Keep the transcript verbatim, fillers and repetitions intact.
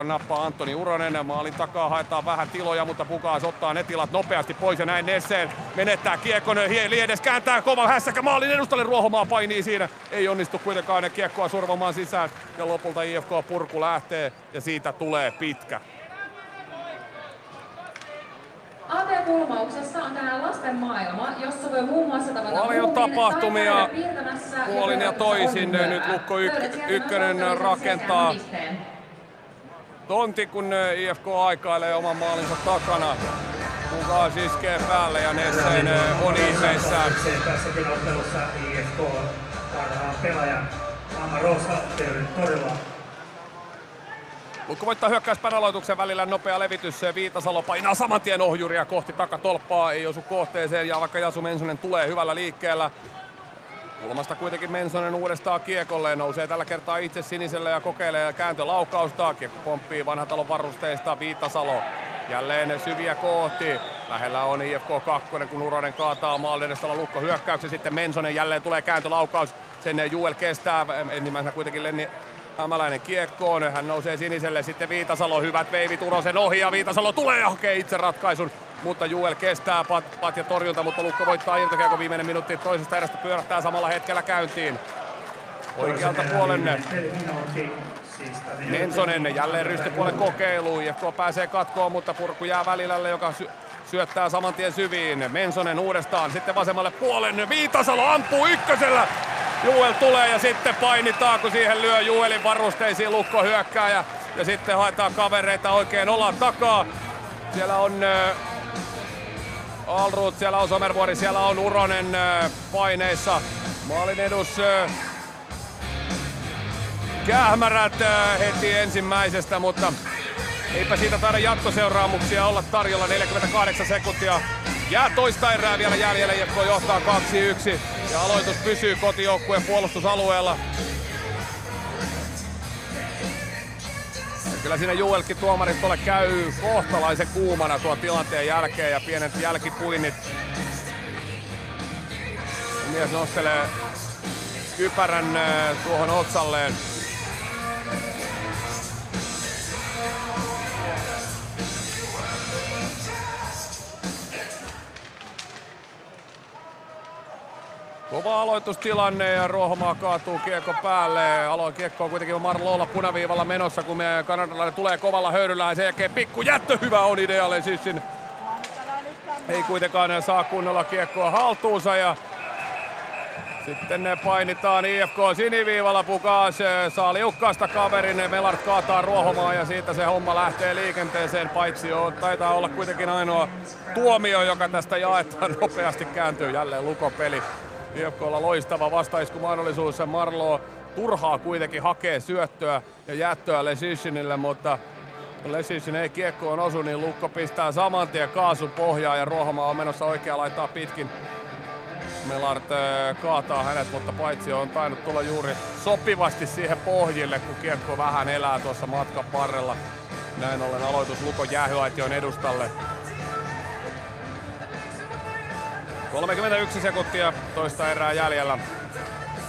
Nappaa Antoni Uronen, maalin takaa haetaan vähän tiloja, mutta Pukas ottaa ne tilat nopeasti pois ja näin Nesseen menettää kiekon. Liedes kääntää kova hässäkä maalin edustalle, Ruohomaa painii siinä. Ei onnistu kuitenkaan kiekkoa survomaan sisään ja lopulta I F K purku lähtee ja siitä tulee pitkä. A T-kulmauksessa on tänään lasten maailma, jossa voi muun muassa tavata paljon tapahtumia puolin ja toisin. Nyt Lukko yk- ykkönen rakentaa tonti, kun I F K aikailee oman maalinsa takana. Pukas iskee päälle ja Nesseen on ihmeissään. Tässäkin ottelussa I F K parhaan pelaajan Amma Rosa todella. Lukko voittaa hyökkäyspään aloituksen, välillä nopea levitys. Viitasalo painaa saman tien ohjuria kohti takatolppaa, ei osu kohteeseen ja vaikka Jasu Mensonen tulee hyvällä liikkeellä. Kulmasta kuitenkin Mensonen uudestaan kiekolle, nousee tällä kertaa itse siniselle ja kokeilee kääntölaukausta. Kiekko pomppii Vanhatalon varusteista, Viitasalo jälleen syviä kohti. Lähellä on I F K kaksi, kun Uronen kaataa maalin edessä Lukko hyökkäyksen. Sitten Mensonen jälleen tulee kääntölaukaus, sen Juel kestää, ensimmäisenä kuitenkin Lenni Hämäläinen kiekkoon, hän nousee siniselle, sitten Viitasalo, hyvät veivit Urosen ohi ja Viitasalo tulee ja hakee itse ratkaisun. Mutta Juel kestää pat, pat ja torjunta, mutta Lukko voittaa irtokiekon viimeinen minuutti toisesta erästä, pyörähtää samalla hetkellä käyntiin. Oikealta puolen Mensonen jälleen rystypuolen kokeilu, I F K pääsee katkoon, mutta purku jää Välilälle, joka sy- syöttää saman tien syviin. Mensonen uudestaan, sitten vasemmalle puolen, Viitasalo ampuu ykkösellä. Juel tulee ja sitten painitaan, kun siihen lyö Juelin varusteisiin Lukko hyökkääjä. Ja sitten haetaan kavereita oikein olan takaa. Siellä on äh, Alrut, siellä on Somervuori, siellä on Uronen äh, paineissa. Maalin edus äh, Kähmärät äh, heti ensimmäisestä, mutta eipä siitä taida jatkoseuraamuksia olla tarjolla. neljäkymmentäkahdeksan sekuntia. Jää toista erää vielä jäljellä, I F K johtaa kaksi yksi ja aloitus pysyy kotijoukkueen puolustusalueella. Ja kyllä siinä Juelkin tuomarit tuolle käy kohtalaisen kuumana tuon tilanteen jälkeen ja pienet jälkipuinnit. Mies nostelee kypärän tuohon otsalleen. Kova aloitustilanne ja Ruohomaa kaatuu kiekko päälle. Aloin kiekko on kuitenkin Marlolla punaviivalla menossa, kun meidän kanadalainen tulee kovalla höyryllä ja sen jälkeen pikku jättö hyvä on idealle Sissin. Ei kuitenkaan saa kunnolla kiekkoa haltuunsa ja sitten ne painitaan I F K siniviivalla. Pukas saa liukkaasta kaverin, Melart kaataa Ruohomaa ja siitä se homma lähtee liikenteeseen. Paitsi on, taitaa olla kuitenkin ainoa tuomio, joka tästä jaetaan nopeasti, kääntyy jälleen Lukopeli. I F K:lla loistava vastaiskumahdollisuus. Marlo turhaa kuitenkin hakee syöttöä ja jättöä Lesishinille, mutta kun Lesishin ei kiekkoon osu, niin Lukko pistää saman tien kaasun pohjaan ja Ruohomaa on menossa oikea laittaa pitkin. Melart kaataa hänet, mutta paitsi on tainnut tulla juuri sopivasti siihen pohjille, kun kiekko vähän elää tuossa matkan varrella. Näin ollen aloitus Lukon jäähyaition edustalle. kolmekymmentäyksi sekuntia toista erää jäljellä.